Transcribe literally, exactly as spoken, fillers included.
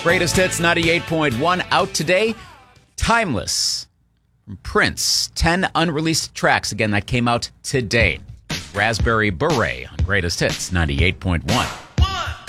Greatest Hits ninety-eight point one out today. Timeless from Prince. ten unreleased tracks. Again, that came out today. Raspberry Beret on Greatest Hits ninety-eight point one.